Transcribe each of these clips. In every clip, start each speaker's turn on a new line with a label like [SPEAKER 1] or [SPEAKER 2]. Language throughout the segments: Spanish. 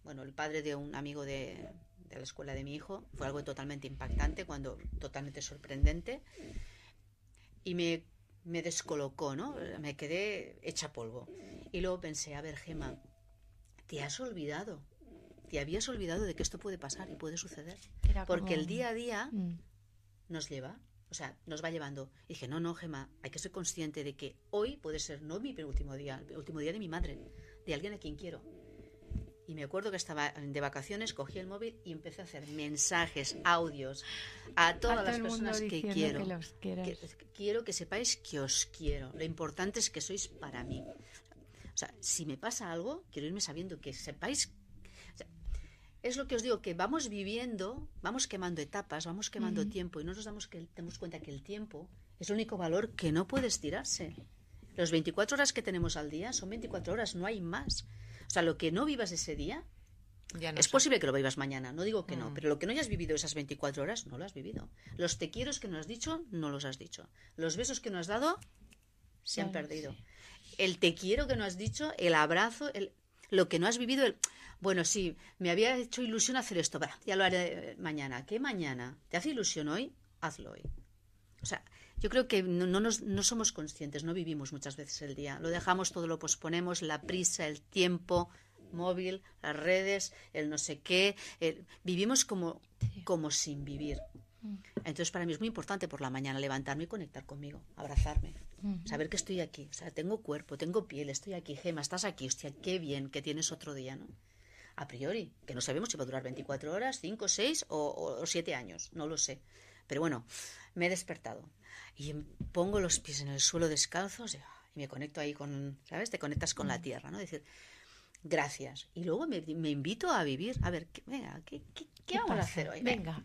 [SPEAKER 1] bueno, el padre de un amigo de la escuela de mi hijo. Fue algo totalmente impactante, totalmente sorprendente. Y me descolocó, ¿no? Me quedé hecha polvo. Y luego pensé, a ver, Gemma, te habías olvidado de que esto puede pasar y puede suceder. Porque el día a día nos lleva, o sea, nos va llevando. Y dije, no, Gemma, hay que ser consciente de que hoy puede ser no mi penúltimo día, el último día de mi madre, de alguien a quien quiero. Y me acuerdo que estaba de vacaciones, cogí el móvil y empecé a hacer mensajes, audios a todas las personas que quiero. Quiero que sepáis que os quiero. Lo importante es que sois para mí. O sea, si me pasa algo, quiero irme sabiendo que sepáis. O sea, es lo que os digo, que vamos viviendo, vamos quemando etapas, vamos quemando tiempo y no nos damos cuenta que el tiempo es el único valor que no puede estirarse. Los 24 horas que tenemos al día son 24 horas, no hay más. O sea, lo que no vivas ese día, es posible que lo vivas mañana, no digo que no, pero lo que no hayas vivido esas 24 horas, no lo has vivido. Los te quiero que no has dicho, no los has dicho. Los besos que no has dado, se han perdido. Sí. El te quiero que no has dicho, el abrazo, lo que no has vivido, bueno, sí, me había hecho ilusión hacer esto, ya lo haré mañana. ¿Qué mañana? ¿Te hace ilusión hoy? Hazlo hoy. O sea, yo creo que no somos conscientes, no vivimos muchas veces el día. Lo dejamos, todo lo posponemos, la prisa, el tiempo móvil, las redes, el no sé qué. Vivimos como sin vivir. Entonces, para mí es muy importante por la mañana levantarme y conectar conmigo, abrazarme, saber que estoy aquí. O sea, tengo cuerpo, tengo piel, estoy aquí. Gemma, estás aquí. Hostia, qué bien que tienes otro día, ¿no? A priori, que no sabemos si va a durar 24 horas, 5, 6 o 7 años. No lo sé. Pero bueno, me he despertado y pongo los pies en el suelo descalzos y me conecto ahí con, ¿sabes? Te conectas con la tierra, ¿no? Decir, gracias. Y luego me invito a vivir. A ver, venga, ¿qué vamos a hacer hoy?
[SPEAKER 2] Venga.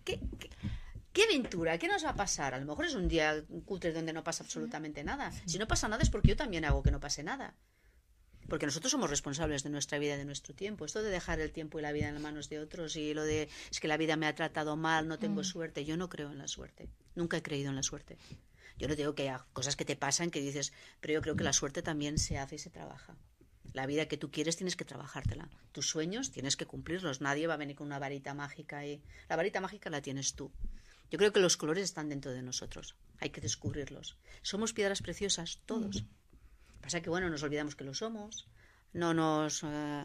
[SPEAKER 1] ¿Qué aventura? ¿Qué nos va a pasar? A lo mejor es un día cutre donde no pasa absolutamente nada. Si no pasa nada es porque yo también hago que no pase nada. Porque nosotros somos responsables de nuestra vida y de nuestro tiempo. Esto de dejar el tiempo y la vida en las manos de otros y lo de es que la vida me ha tratado mal, no tengo suerte. Yo no creo en la suerte. Nunca he creído en la suerte. Yo no digo que hay cosas que te pasan que dices, pero yo creo que la suerte también se hace y se trabaja. La vida que tú quieres tienes que trabajártela. Tus sueños tienes que cumplirlos. Nadie va a venir con una varita mágica y la varita mágica la tienes tú. Yo creo que los colores están dentro de nosotros. Hay que descubrirlos. Somos piedras preciosas, todos. Pasa que, bueno, nos olvidamos que lo somos, no nos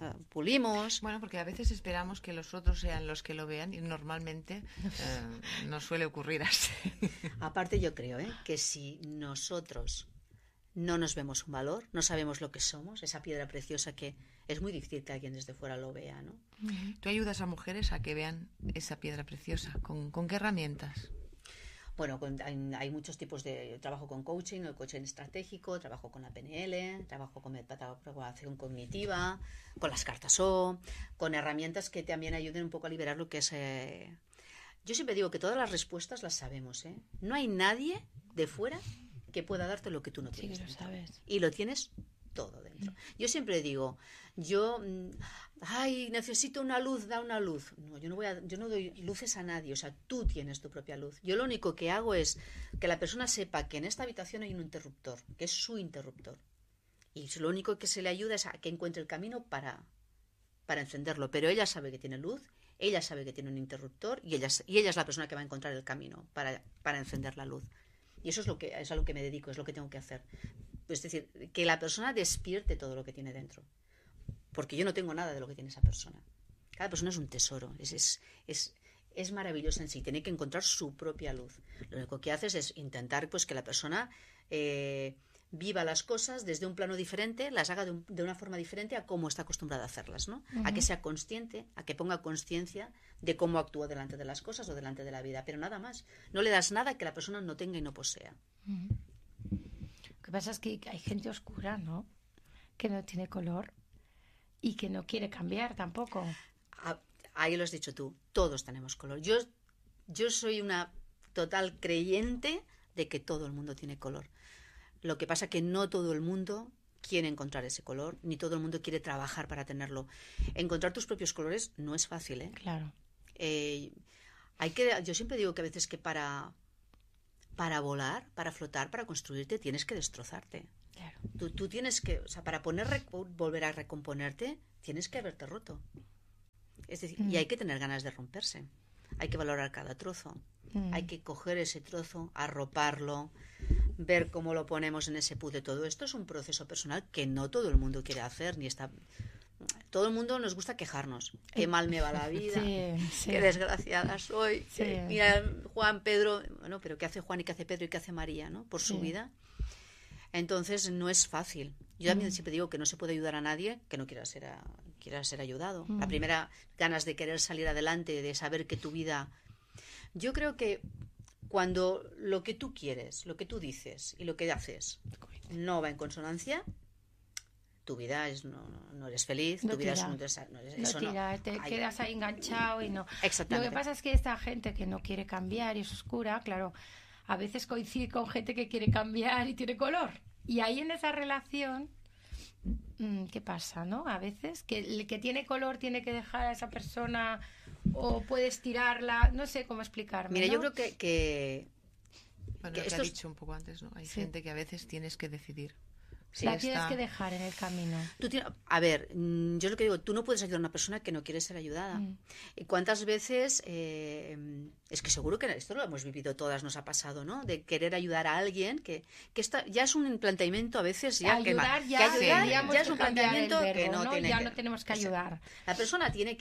[SPEAKER 1] pulimos.
[SPEAKER 3] Bueno, porque a veces esperamos que los otros sean los que lo vean y normalmente no suele ocurrir así.
[SPEAKER 1] Aparte yo creo que si nosotros no nos vemos un valor, no sabemos lo que somos, esa piedra preciosa que es muy difícil que alguien desde fuera lo vea, ¿no?
[SPEAKER 3] ¿Tú ayudas a mujeres a que vean esa piedra preciosa? ¿Con qué herramientas?
[SPEAKER 1] Bueno, hay muchos tipos de trabajo con coaching, el coaching estratégico, trabajo con la PNL, trabajo con programación cognitiva, con las cartas O, con herramientas que también ayuden un poco a liberar lo que es... Yo siempre digo que todas las respuestas las sabemos, ¿eh? No hay nadie de fuera que pueda darte lo que tú no tienes.
[SPEAKER 2] Sí, lo sabes.
[SPEAKER 1] Y lo tienes todo dentro. Yo siempre digo, necesito una luz, da una luz. No, yo no doy luces a nadie, o sea, tú tienes tu propia luz. Yo lo único que hago es que la persona sepa que en esta habitación hay un interruptor, que es su interruptor. Y lo único que se le ayuda es a que encuentre el camino para encenderlo. Pero ella sabe que tiene luz, ella sabe que tiene un interruptor y ella es la persona que va a encontrar el camino para encender la luz. Y eso es a lo que me dedico, es lo que tengo que hacer. Es decir, que la persona despierte todo lo que tiene dentro. Porque yo no tengo nada de lo que tiene esa persona. Cada persona es un tesoro. Es maravillosa en sí. Tiene que encontrar su propia luz. Lo único que haces es intentar pues que la persona viva las cosas desde un plano diferente, las haga de una forma diferente a cómo está acostumbrada a hacerlas, ¿no? A que sea consciente, a que ponga conciencia de cómo actúa delante de las cosas o delante de la vida. Pero nada más. No le das nada que la persona no tenga y no posea.
[SPEAKER 2] Lo que pasa es que hay gente oscura, ¿no? Que no tiene color y que no quiere cambiar tampoco.
[SPEAKER 1] Ahí lo has dicho tú, todos tenemos color. Yo soy una total creyente de que todo el mundo tiene color. Lo que pasa es que no todo el mundo quiere encontrar ese color, ni todo el mundo quiere trabajar para tenerlo. Encontrar tus propios colores no es fácil, ¿eh?
[SPEAKER 2] Claro.
[SPEAKER 1] Yo siempre digo que a veces que para volar, para flotar, para construirte, tienes que destrozarte.
[SPEAKER 2] Claro.
[SPEAKER 1] Tú tienes que, o sea, para volver a recomponerte, tienes que haberte roto. Es decir, y hay que tener ganas de romperse. Hay que valorar cada trozo. Hay que coger ese trozo, arroparlo, ver cómo lo ponemos en ese puzzle. Todo esto es un proceso personal que no todo el mundo quiere hacer, ni está... Todo el mundo nos gusta quejarnos. Qué mal me va la vida, qué desgraciada soy. Mira, Juan, Pedro... Bueno, pero ¿qué hace Juan y qué hace Pedro y qué hace María, ¿no? Por su vida. Entonces no es fácil. Yo también siempre digo que no se puede ayudar a nadie que no quiera ser ayudado. La primera, ganas de querer salir adelante, de saber que tu vida... Yo creo que cuando lo que tú quieres, lo que tú dices y lo que haces no va en consonancia, tu vida no eres feliz, tu vida es un
[SPEAKER 2] te quedas ahí enganchado y no.
[SPEAKER 1] Exactamente.
[SPEAKER 2] Lo que pasa es que esta gente que no quiere cambiar y es oscura, claro, a veces coincide con gente que quiere cambiar y tiene color. Y ahí en esa relación, ¿qué pasa, no? A veces que el que tiene color tiene que dejar a esa persona o puedes tirarla, no sé cómo explicarme.
[SPEAKER 1] Mira,
[SPEAKER 2] ¿no?
[SPEAKER 1] yo creo que
[SPEAKER 3] bueno, lo que has dicho un poco antes, ¿no? Hay gente que a veces tienes que decidir.
[SPEAKER 2] Tienes que dejar en el camino.
[SPEAKER 1] A ver, yo lo que digo, tú no puedes ayudar a una persona que no quiere ser ayudada. ¿Y cuántas veces, es que seguro que esto lo hemos vivido todas, nos ha pasado, ¿no? De querer ayudar a alguien que ya es un planteamiento a veces ya
[SPEAKER 2] ayudar,
[SPEAKER 1] ya es un planteamiento que no tiene
[SPEAKER 2] ya no tenemos que ayudar.
[SPEAKER 1] La persona tiene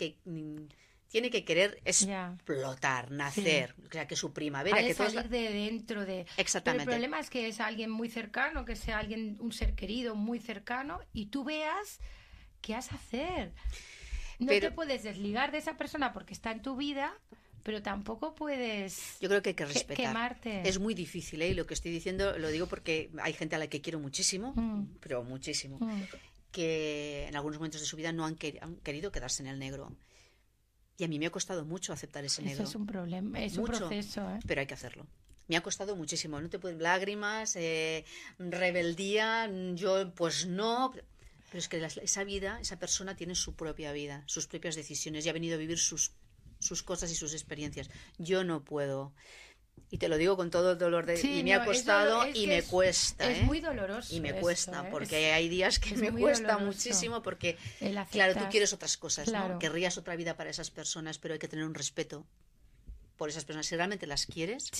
[SPEAKER 1] que querer explotar, nacer, o sea, que su primavera,
[SPEAKER 2] hay
[SPEAKER 1] que
[SPEAKER 2] salir de dentro de...
[SPEAKER 1] Exactamente.
[SPEAKER 2] Pero el problema es que es alguien muy cercano, que sea un ser querido muy cercano, y tú veas qué has hacer. No te puedes desligar de esa persona porque está en tu vida, pero tampoco puedes...
[SPEAKER 1] Yo creo que hay que respetar.
[SPEAKER 2] Quemarte.
[SPEAKER 1] Es muy difícil, ¿eh? Lo que estoy diciendo lo digo porque hay gente a la que quiero muchísimo, pero muchísimo, que en algunos momentos de su vida no han querido quedarse en el negro. Y a mí me ha costado mucho aceptar ese negro.
[SPEAKER 2] Eso es un problema, es
[SPEAKER 1] mucho,
[SPEAKER 2] un proceso.
[SPEAKER 1] Pero hay que hacerlo. Me ha costado muchísimo. No te pueden lágrimas, rebeldía, yo pues no. Pero es que esa vida, esa persona tiene su propia vida, sus propias decisiones y ha venido a vivir sus cosas y sus experiencias. Yo no puedo. Y te lo digo con todo el dolor y me ha costado y me cuesta.
[SPEAKER 2] Es muy doloroso.
[SPEAKER 1] Y me cuesta, porque hay días que me cuesta muchísimo porque, claro, tú quieres otras cosas, ¿no? Querrías otra vida para esas personas, pero hay que tener un respeto por esas personas. Si realmente las quieres,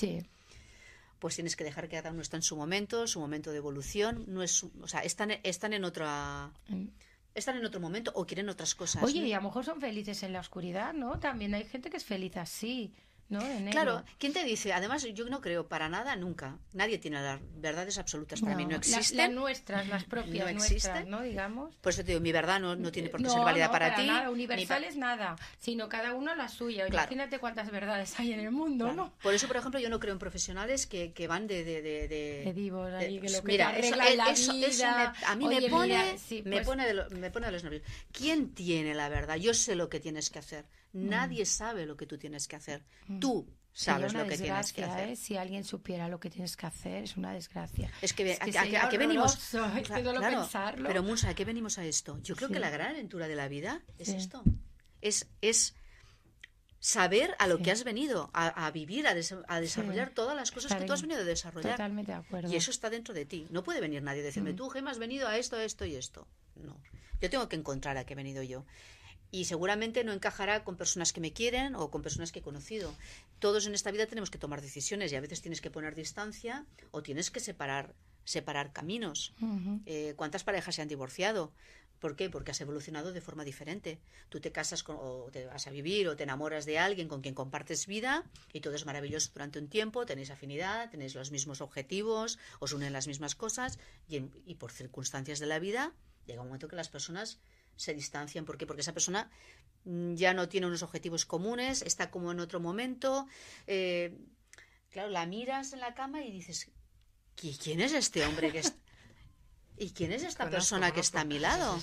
[SPEAKER 1] pues tienes que dejar que cada uno está en su momento de evolución. No es, o sea, están en otro momento o quieren otras cosas.
[SPEAKER 2] Oye, y a lo mejor son felices en la oscuridad, ¿no? También hay gente que es feliz así. ¿No?
[SPEAKER 1] Claro, ¿quién te dice? Además, yo no creo para nada, nunca. Nadie tiene las verdades absolutas para mí. No existen.
[SPEAKER 2] Las nuestras, las propias
[SPEAKER 1] no
[SPEAKER 2] nuestras,
[SPEAKER 1] existen.
[SPEAKER 2] ¿no? Digamos.
[SPEAKER 1] Por eso te digo, mi verdad no tiene por qué ser válida para ti.
[SPEAKER 2] Nada, universal es nada, sino cada uno la suya. Imagínate cuántas verdades hay en el mundo, ¿no?
[SPEAKER 1] Por eso, por ejemplo, yo no creo en profesionales que van de
[SPEAKER 2] divos ahí, que lo que
[SPEAKER 1] mira,
[SPEAKER 2] arreglan la
[SPEAKER 1] eso
[SPEAKER 2] vida.
[SPEAKER 1] a mí me pone de los nervios. ¿Quién tiene la verdad? Yo sé lo que tienes que hacer. Nadie sabe lo que tú tienes que hacer. Tú sabes lo que tienes que hacer.
[SPEAKER 2] Si alguien supiera lo que tienes que hacer, es una desgracia.
[SPEAKER 1] Es que ¿a qué venimos?
[SPEAKER 2] Claro, pensarlo.
[SPEAKER 1] Pero Monse, ¿a qué venimos a esto? Yo creo que la gran aventura de la vida es esto. Es saber a lo que has venido, a vivir, a desarrollar todas las cosas que tú has venido a desarrollar.
[SPEAKER 2] Totalmente de acuerdo.
[SPEAKER 1] Y eso está dentro de ti. No puede venir nadie a decirme, tú, Gemma, has venido a esto, esto y esto. No. Yo tengo que encontrar a qué he venido yo. Y seguramente no encajará con personas que me quieren o con personas que he conocido. Todos en esta vida tenemos que tomar decisiones y a veces tienes que poner distancia o tienes que separar caminos. ¿Cuántas parejas se han divorciado? ¿Por qué? Porque has evolucionado de forma diferente. Tú te casas o te vas a vivir o te enamoras de alguien con quien compartes vida y todo es maravilloso durante un tiempo, tenéis afinidad, tenéis los mismos objetivos, os unen las mismas cosas y por circunstancias de la vida llega un momento que las personas se distancian. ¿Por qué? Porque esa persona ya no tiene unos objetivos comunes, está como en otro momento. Claro, la miras en la cama y dices, ¿quién es este hombre que ¿Y quién es esta persona que está a mi lado?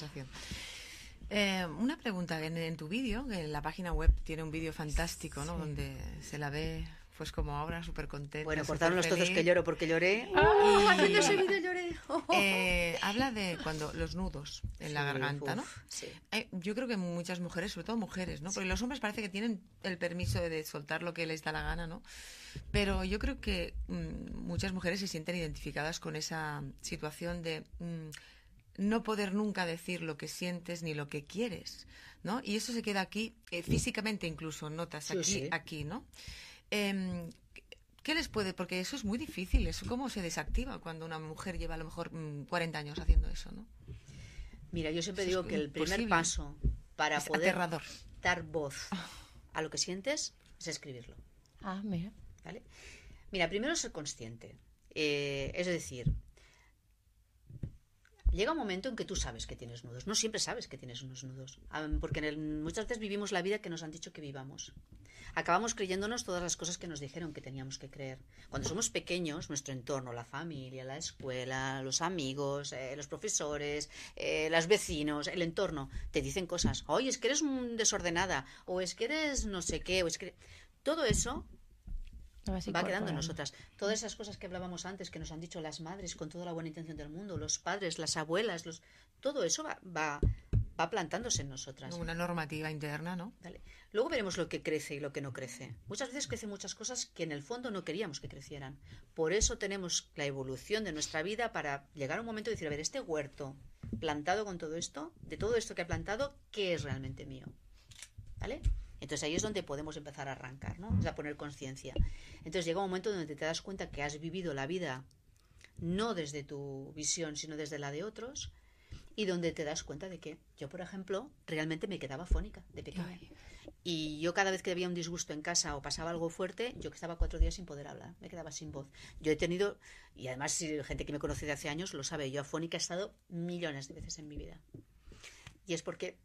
[SPEAKER 3] Una pregunta, en tu vídeo, en la página web tiene un vídeo fantástico, ¿no? Donde se la ve pues como ahora súper contenta.
[SPEAKER 1] Bueno, cortaron los trozos que lloro porque lloré. Haciendo ese vídeo lloré.
[SPEAKER 3] Habla de cuando los nudos en la garganta, ¿no?
[SPEAKER 1] Sí.
[SPEAKER 3] Yo creo que muchas mujeres, sobre todo mujeres, ¿no? Porque los hombres parece que tienen el permiso de soltar lo que les da la gana, ¿no? Pero yo creo que muchas mujeres se sienten identificadas con esa situación de no poder nunca decir lo que sientes ni lo que quieres, ¿no? Y eso se queda aquí, físicamente incluso, notas
[SPEAKER 1] Sí,
[SPEAKER 3] aquí,
[SPEAKER 1] sí.
[SPEAKER 3] aquí, ¿no? ¿Qué les puede? Porque eso es muy difícil, eso cómo se desactiva cuando una mujer lleva a lo mejor 40 años haciendo eso, ¿no?
[SPEAKER 1] Mira, yo siempre
[SPEAKER 3] Eso es
[SPEAKER 1] digo que el primer
[SPEAKER 3] imposible.
[SPEAKER 1] paso para
[SPEAKER 3] Es
[SPEAKER 1] poder
[SPEAKER 3] aterrador.
[SPEAKER 1] dar voz a lo que sientes es escribirlo,
[SPEAKER 2] Ah, mira.
[SPEAKER 1] ¿vale? Mira, primero ser consciente. Es decir, llega un momento en que tú sabes que tienes nudos. No siempre sabes que tienes unos nudos. Porque muchas veces vivimos la vida que nos han dicho que vivamos. Acabamos creyéndonos todas las cosas que nos dijeron que teníamos que creer. Cuando somos pequeños, nuestro entorno, la familia, la escuela, los amigos, los profesores, los vecinos, el entorno, te dicen cosas. Oye, es que eres desordenada, o es que eres no sé qué, o es que... Todo eso va quedando en nosotras. Todas esas cosas que hablábamos antes, que nos han dicho las madres con toda la buena intención del mundo, los padres, las abuelas, todo eso va plantándose en nosotras.
[SPEAKER 3] Una normativa interna, ¿no?
[SPEAKER 1] ¿Vale? Luego veremos lo que crece y lo que no crece. Muchas veces crecen muchas cosas que en el fondo no queríamos que crecieran. Por eso tenemos la evolución de nuestra vida para llegar a un momento de decir, a ver, este huerto plantado con todo esto, de todo esto que ha plantado, ¿qué es realmente mío? ¿Vale? Entonces ahí es donde podemos empezar a arrancar, ¿no? Es a poner conciencia. Entonces llega un momento donde te das cuenta que has vivido la vida no desde tu visión, sino desde la de otros, y donde te das cuenta de que yo, por ejemplo, realmente me quedaba afónica de pequeña.
[SPEAKER 2] Ay.
[SPEAKER 1] Y yo cada vez que había un disgusto en casa o pasaba algo fuerte, yo que estaba 4 días sin poder hablar, me quedaba sin voz. Yo he tenido, y además si gente que me conoce de hace años lo sabe, yo afónica he estado millones de veces en mi vida. Y es porque...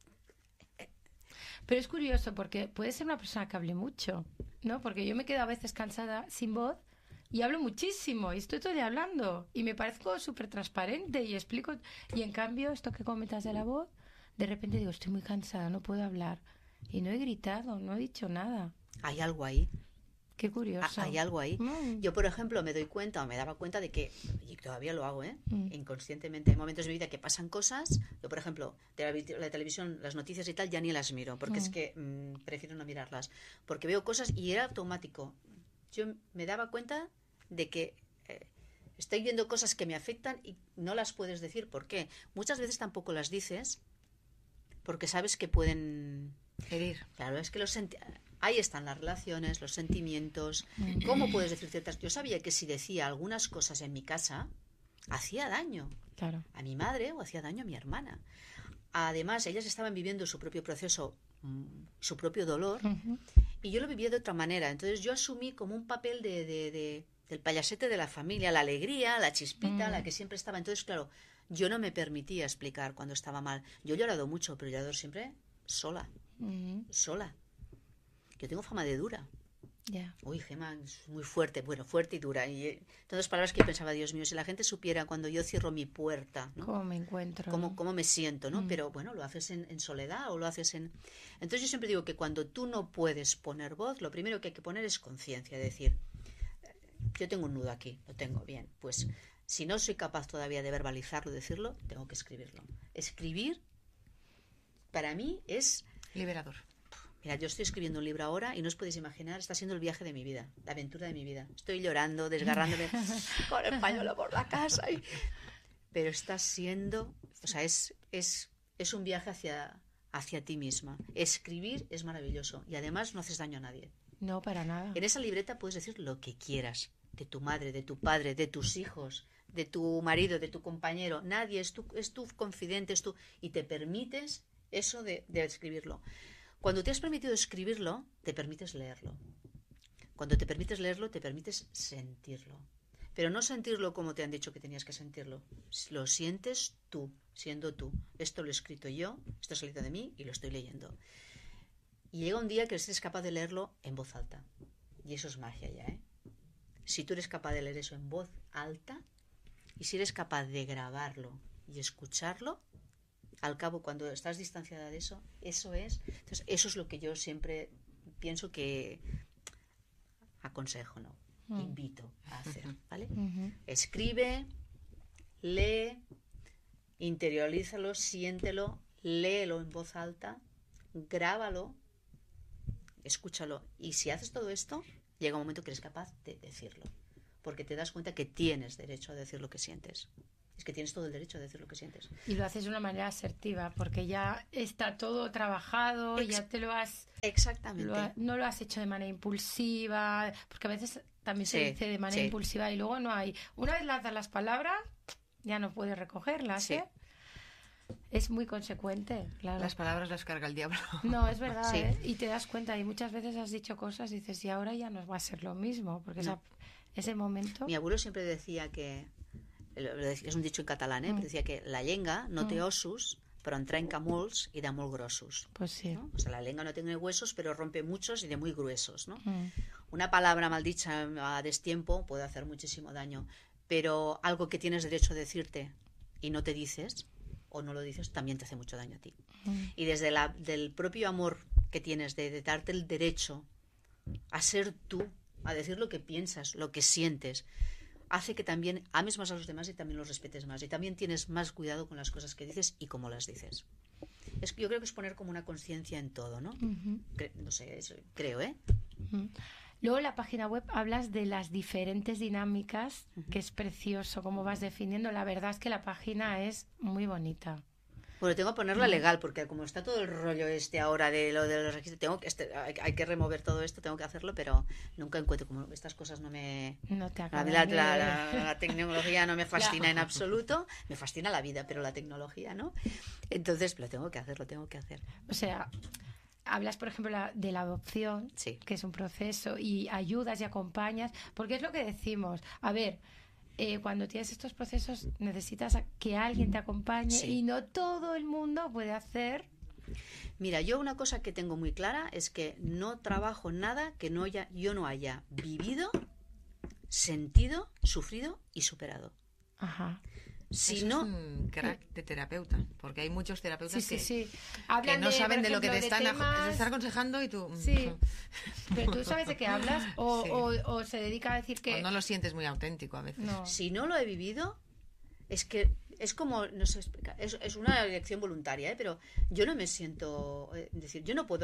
[SPEAKER 2] Pero es curioso porque puede ser una persona que hable mucho, ¿no? Porque yo me quedo a veces cansada sin voz y hablo muchísimo y estoy todo el día hablando y me parezco súper transparente y explico. Y en cambio, esto que comentas de la voz, de repente digo, estoy muy cansada, no puedo hablar. Y no he gritado, no he dicho nada.
[SPEAKER 1] Hay algo ahí.
[SPEAKER 2] Qué curioso.
[SPEAKER 1] Hay algo ahí.
[SPEAKER 2] Mm.
[SPEAKER 1] Yo, por ejemplo, me doy cuenta o me daba cuenta de que, y todavía lo hago,
[SPEAKER 2] Mm.
[SPEAKER 1] inconscientemente, hay momentos de mi vida que pasan cosas. Yo, por ejemplo, la televisión, las noticias y tal, ya ni las miro, porque es que prefiero no mirarlas. Porque veo cosas y era automático. Yo me daba cuenta de que estoy viendo cosas que me afectan y no las puedes decir. ¿Por qué? Muchas veces tampoco las dices porque sabes que pueden...
[SPEAKER 3] Herir.
[SPEAKER 1] Claro, es que ahí están las relaciones, los sentimientos. ¿Cómo puedes decir ciertas? Yo sabía que si decía algunas cosas en mi casa, hacía daño
[SPEAKER 2] Claro.
[SPEAKER 1] a mi madre o hacía daño a mi hermana. Además, ellas estaban viviendo su propio proceso, su propio dolor, y yo lo vivía de otra manera. Entonces yo asumí como un papel del payasete de la familia, la alegría, la chispita, la que siempre estaba. Entonces, claro, yo no me permitía explicar cuando estaba mal. Yo he llorado mucho, pero he llorado siempre sola. Sola. Yo tengo fama de dura.
[SPEAKER 2] Ya.
[SPEAKER 1] Uy, Gemma, es muy fuerte, bueno, fuerte y dura. Y todas palabras que yo pensaba, Dios mío, si la gente supiera cuando yo cierro mi puerta, ¿no?
[SPEAKER 2] ¿Cómo me encuentro?
[SPEAKER 1] Cómo me siento, ¿no? Pero bueno, lo haces en soledad o lo haces en... Entonces yo siempre digo que cuando tú no puedes poner voz, lo primero que hay que poner es conciencia, decir, yo tengo un nudo aquí, lo tengo bien, pues si no soy capaz todavía de verbalizarlo, decirlo, tengo que escribirlo. Escribir, para mí, es...
[SPEAKER 3] Liberador.
[SPEAKER 1] Mira, yo estoy escribiendo un libro ahora y no os podéis imaginar, está siendo el viaje de mi vida, la aventura de mi vida. Estoy llorando, desgarrándome con el pañuelo por la casa. Pero está siendo, o sea, es un viaje hacia ti misma. Escribir es maravilloso y además no haces daño a nadie.
[SPEAKER 2] No, para nada.
[SPEAKER 1] En esa libreta puedes decir lo que quieras, de tu madre, de tu padre, de tus hijos, de tu marido, de tu compañero. Nadie es tu confidente, y te permites eso de escribirlo. Cuando te has permitido escribirlo, te permites leerlo. Cuando te permites leerlo, te permites sentirlo. Pero no sentirlo como te han dicho que tenías que sentirlo. Lo sientes tú, siendo tú. Esto lo he escrito yo, esto ha salido de mí y lo estoy leyendo. Y llega un día que eres capaz de leerlo en voz alta. Y eso es magia ya, ¿eh? Si tú eres capaz de leer eso en voz alta y si eres capaz de grabarlo y escucharlo, al cabo, cuando estás distanciada de eso, entonces eso es lo que yo siempre pienso que aconsejo, ¿no? Invito a hacer, ¿vale? Escribe, lee, interiorízalo, siéntelo, léelo en voz alta, grábalo, escúchalo. Y si haces todo esto, llega un momento que eres capaz de decirlo, porque te das cuenta que tienes derecho a decir lo que sientes. Es que tienes todo el derecho a decir lo que sientes.
[SPEAKER 2] Y lo haces de una manera asertiva, porque ya está todo trabajado, ya te lo has...
[SPEAKER 1] Exactamente.
[SPEAKER 2] No lo has hecho de manera impulsiva, porque a veces también se dice de manera impulsiva y luego no hay... Una vez lanzas las palabras, ya no puedes recogerlas, ¿eh? Es muy consecuente, claro.
[SPEAKER 3] Las palabras las carga el diablo.
[SPEAKER 2] No, es verdad, ¿eh? Y te das cuenta, y muchas veces has dicho cosas y dices, y ahora ya no va a ser lo mismo, porque ese momento...
[SPEAKER 1] Mi abuelo siempre decía que, es un dicho en catalán, pero decía que la llengua no té ossos, però en trenca molts y da molt grossos.
[SPEAKER 2] Pues sí.
[SPEAKER 1] ¿no? O sea, la lengua no tiene huesos, pero rompe muchos y de muy gruesos, ¿no? Una palabra maldicha a destiempo puede hacer muchísimo daño, pero algo que tienes derecho a decirte y no te dices, o no lo dices, también te hace mucho daño a ti. Y desde del propio amor que tienes de darte el derecho a ser tú, a decir lo que piensas, lo que sientes, hace que también ames más a los demás y también los respetes más. Y también tienes más cuidado con las cosas que dices y cómo las dices. Yo creo que es poner como una conciencia en todo, ¿no? No sé, creo, ¿eh?
[SPEAKER 2] Luego en la página web hablas de las diferentes dinámicas, que es precioso cómo vas definiendo. La verdad es que la página es muy bonita.
[SPEAKER 1] Bueno, tengo que ponerla legal, porque como está todo el rollo ahora de lo de los registros, hay que remover todo esto, tengo que hacerlo, pero nunca encuentro, como estas cosas no te acaban. La tecnología no me fascina en absoluto, me fascina la vida, pero la tecnología no. Entonces, lo tengo que hacer.
[SPEAKER 2] O sea, hablas, por ejemplo, de la adopción, que es un proceso, y ayudas y acompañas, porque es lo que decimos. A ver, cuando tienes estos procesos necesitas que alguien te acompañe y no todo el mundo puede hacer.
[SPEAKER 1] Mira, yo una cosa que tengo muy clara es que no trabajo nada que yo no haya vivido, sentido, sufrido y superado.
[SPEAKER 2] Ajá.
[SPEAKER 3] Si eso no, es un crack de terapeuta, porque hay muchos terapeutas que no
[SPEAKER 2] de,
[SPEAKER 3] saben de lo que te están aconsejando y tú...
[SPEAKER 2] Sí, pero tú sabes de qué hablas o se dedica a decir que...
[SPEAKER 3] O no lo sientes muy auténtico a veces.
[SPEAKER 1] No. Si no lo he vivido, es que es como, no sé explicar, es una elección voluntaria, pero yo no me siento... Es decir, yo no puedo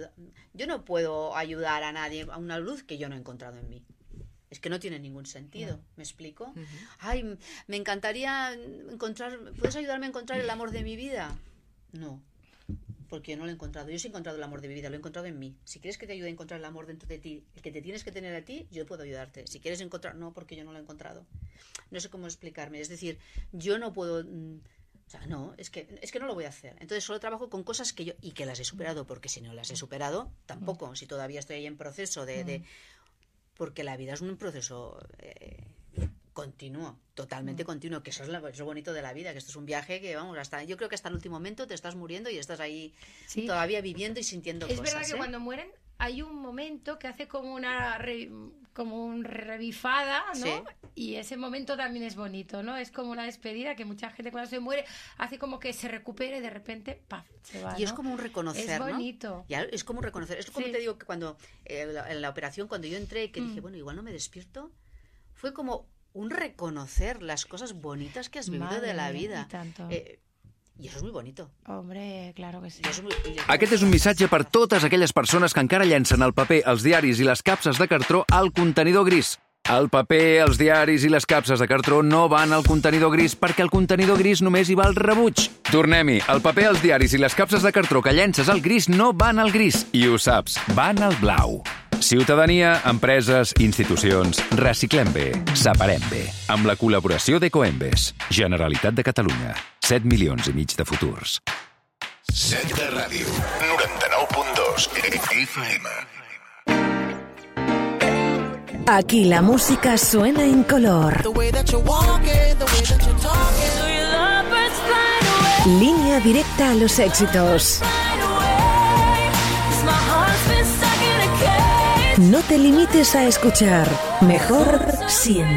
[SPEAKER 1] ayudar a nadie a una luz que yo no he encontrado en mí. Es que no tiene ningún sentido, ¿me explico? Ay, me encantaría ¿puedes ayudarme a encontrar el amor de mi vida? No, porque yo no lo he encontrado. Yo sí he encontrado el amor de mi vida, lo he encontrado en mí. Si quieres que te ayude a encontrar el amor dentro de ti, el que te tienes que tener a ti, yo puedo ayudarte. Si quieres encontrar, no, porque yo no lo he encontrado. No sé cómo explicarme. Es decir, yo no puedo... O sea, no, es que no lo voy a hacer. Entonces solo trabajo con cosas que yo... Y que las he superado, porque si no las he superado, tampoco. Si todavía estoy ahí en proceso de porque la vida es un proceso continuo, totalmente continuo, que eso es lo bonito de la vida, que esto es un viaje que, vamos, yo creo que hasta el último momento te estás muriendo y estás ahí todavía viviendo y sintiendo cosas.
[SPEAKER 2] Es verdad que cuando mueren hay un momento que hace como una revifada, ¿no? Sí. Y ese momento también es bonito, ¿no? Es como una despedida que mucha gente cuando se muere hace como que se recupera y de repente ¡paf! Se va,
[SPEAKER 1] y es como un reconocer,
[SPEAKER 2] es bonito.
[SPEAKER 1] ¿no? Ya, es como un reconocer. Es como te digo que cuando en la operación, cuando yo entré, que dije, bueno, igual no me despierto, fue como un reconocer las cosas bonitas que has vivido de la vida.
[SPEAKER 2] Y tanto.
[SPEAKER 1] I això és molt bonito.
[SPEAKER 2] Hombre, claro que sí.
[SPEAKER 4] Aquest és un missatge per totes aquelles persones que encara llencen el paper, els diaris i les capses de cartró al contenidor gris. El paper, els diaris i les capses de cartró no van al contenidor gris perquè al contenidor gris només hi va el rebuig. Tornem-hi. El paper, els diaris i les capses de cartró que llences al gris no van al gris. I ho saps, van al blau. Ciutadania, empreses, institucions, reciclem bé, separem bé. Amb la col·laboració d'Ecoembes. Generalitat de Catalunya. 7,5 milions de futurs.
[SPEAKER 5] Set de ràdio. 99.2 FM.
[SPEAKER 6] Aquí la música suena en color. Línea directa a los éxitos. No te limites a escuchar. Mejor siempre.